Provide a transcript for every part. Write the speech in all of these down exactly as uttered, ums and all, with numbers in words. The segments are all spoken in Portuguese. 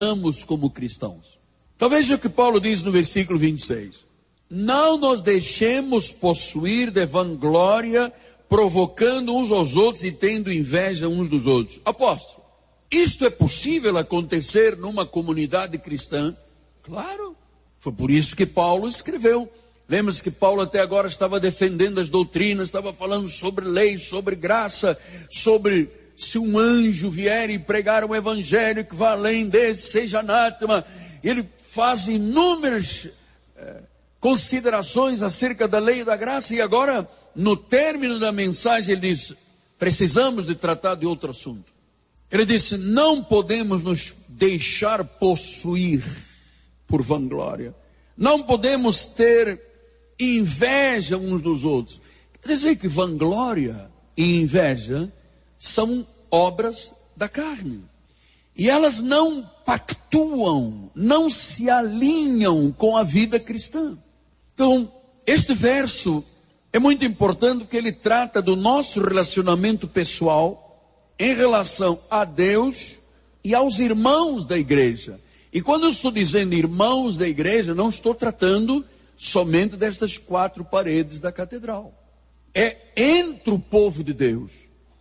como cristãos. Então veja o que Paulo diz no versículo vinte e seis. Não nos deixemos possuir de vanglória, provocando uns aos outros e tendo inveja uns dos outros. Apóstolo, isto é possível acontecer numa comunidade cristã? Claro, foi por isso que Paulo escreveu. Lembra-se que Paulo até agora estava defendendo as doutrinas, estava falando sobre lei, sobre graça, sobre se um anjo vier e pregar um evangelho que vá além desse, seja anátema. Ele faz inúmeras eh, considerações acerca da lei e da graça, e agora, no término da mensagem, ele diz, precisamos de tratar de outro assunto. Ele disse, não podemos nos deixar possuir por vanglória. Não podemos ter inveja uns dos outros. Quer dizer que vanglória e inveja são obras da carne. E elas não pactuam, não se alinham com a vida cristã. Então, este verso é muito importante porque ele trata do nosso relacionamento pessoal em relação a Deus e aos irmãos da igreja. E quando eu estou dizendo irmãos da igreja, não estou tratando somente destas quatro paredes da catedral. É entre o povo de Deus.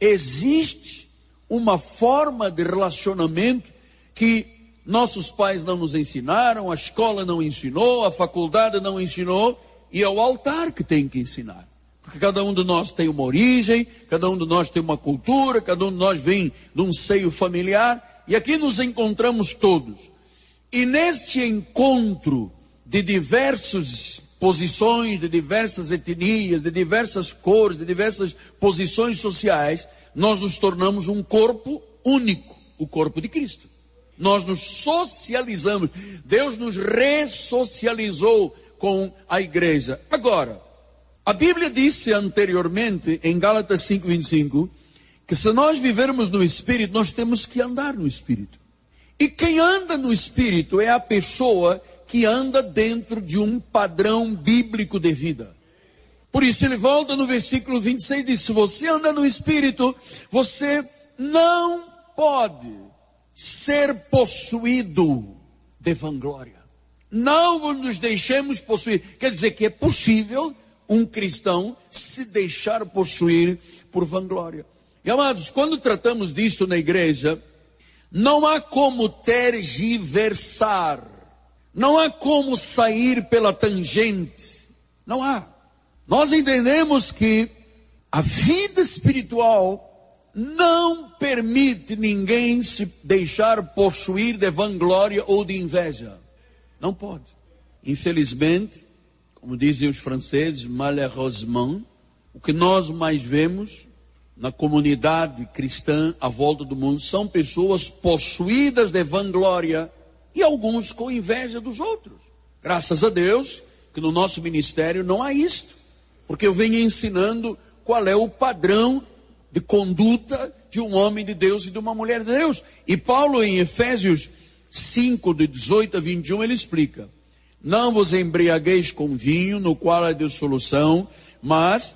Existe uma forma de relacionamento que nossos pais não nos ensinaram, a escola não ensinou, a faculdade não ensinou, e é o altar que tem que ensinar. Porque cada um de nós tem uma origem, cada um de nós tem uma cultura, cada um de nós vem de um seio familiar, e aqui nos encontramos todos. E neste encontro de diversas posições, de diversas etnias, de diversas cores, de diversas posições sociais, nós nos tornamos um corpo único, o corpo de Cristo. Nós nos socializamos, Deus nos ressocializou com a igreja. Agora, a Bíblia disse anteriormente, em Gálatas cinco, vinte e cinco, que se nós vivermos no Espírito, nós temos que andar no Espírito. E quem anda no Espírito é a pessoa que anda dentro de um padrão bíblico de vida. Por isso ele volta no versículo vinte e seis e diz, se você anda no Espírito, você não pode ser possuído de vanglória. Não nos deixemos possuir. Quer dizer que é possível um cristão se deixar possuir por vanglória. E amados, quando tratamos disto na igreja, não há como tergiversar, não há como sair pela tangente, não há. Nós entendemos que a vida espiritual não permite ninguém se deixar possuir de vanglória ou de inveja. Não pode. Infelizmente, como dizem os franceses, malheureusement, o que nós mais vemos na comunidade cristã à volta do mundo são pessoas possuídas de vanglória e alguns com inveja dos outros. Graças a Deus que no nosso ministério não há isto, porque eu venho ensinando qual é o padrão de conduta de um homem de Deus e de uma mulher de Deus. E Paulo em Efésios cinco, de dezoito a vinte e um, ele explica, não vos embriagueis com vinho, no qual há dissolução, mas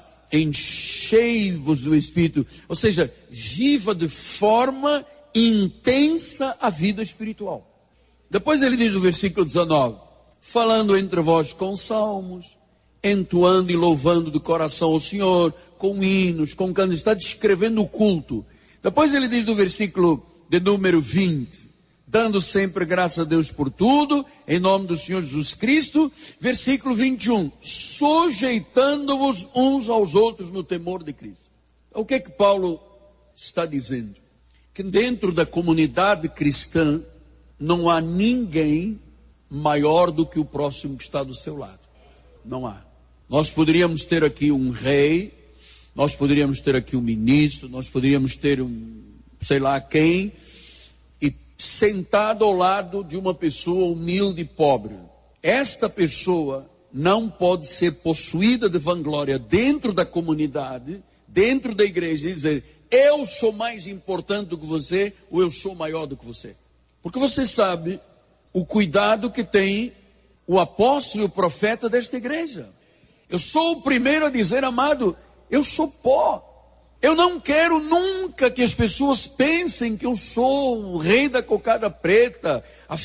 enchei-vos do Espírito, ou seja, viva de forma intensa a vida espiritual. Depois ele diz no versículo dezenove, falando entre vós com salmos, entoando e louvando do coração ao Senhor, com hinos, com cânticos, está descrevendo o culto. Depois ele diz no versículo de número vinte, dando sempre graças a Deus por tudo, em nome do Senhor Jesus Cristo. Versículo vinte e um, sujeitando-vos uns aos outros no temor de Cristo. O que é que Paulo está dizendo? Que dentro da comunidade cristã não há ninguém maior do que o próximo que está do seu lado. Não há. Nós poderíamos ter aqui um rei, nós poderíamos ter aqui um ministro, nós poderíamos ter um, sei lá quem, sentado ao lado de uma pessoa humilde e pobre. Esta pessoa não pode ser possuída de vanglória dentro da comunidade, dentro da igreja, e dizer, eu sou mais importante do que você, ou eu sou maior do que você. Porque você sabe o cuidado que tem o apóstolo e o profeta desta igreja. Eu sou o primeiro a dizer, amado, eu sou pó. Eu não quero nunca que as pessoas pensem que eu sou o rei da cocada preta, a